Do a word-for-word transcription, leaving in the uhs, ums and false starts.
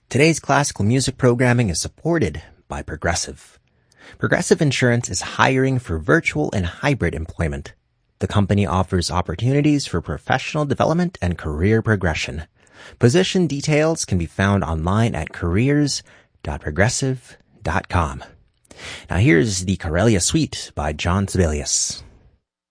Today's classical music programming is supported by Progressive. Progressive Insurance is hiring for virtual and hybrid employment. The company offers opportunities for professional development and career progression. Position details can be found online at careers dot progressive dot com. Now here's the Corellia Suite by John Sibelius.